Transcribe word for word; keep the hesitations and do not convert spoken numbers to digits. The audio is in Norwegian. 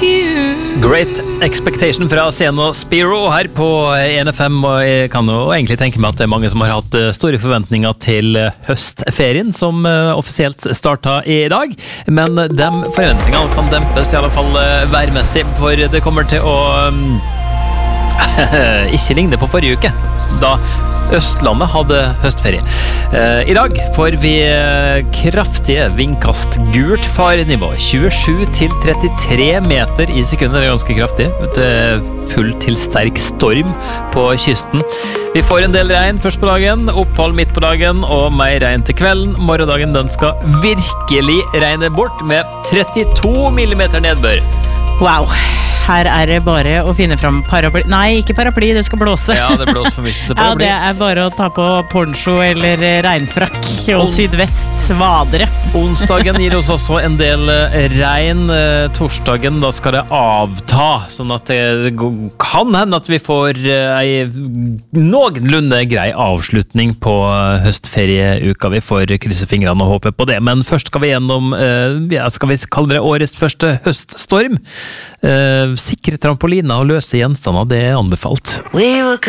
Great Expectation fra Seno Spiro her på N F M, og jeg kan jo egentlig tenke meg at det er mange som har hatt store forventninger til høstferien som offisielt startet i dag, men de forventningene kan dempes i alle fall værmessig, for det kommer til å ikke ligne på forrige uke, da Østlandet hadde høstferie. I dag får vi kraftige vindkast, gult farenivå, tjuesju til trettitre meter i sekundet, det er ganske kraftig, full til sterk storm på kysten. Vi får en del regn først på dagen, opphold midt på dagen, og mer regn til kvelden. Morgendagen den skal virkelig regne bort med trettito millimeter nedbør. Wow! Her er det bare å finne fram paraply. Nei, ikke paraply, det skal blåse. Ja, det blåser for mye. Det, ja, det er bare å ta på poncho eller regnfrakk og sydvest, vadere. Onsdagen gir oss også en del regn. Torsdagen, da skal det avta, sånn at det kan hende at vi får en noenlunde grei avslutning på høstferieuka. Vi får krysse fingrene og håpe på det. Men først skal vi gjennom, ja, skal vi kalle det årets første høststorm. Sikre trampoliner og løse gjenstander, det er anbefalt.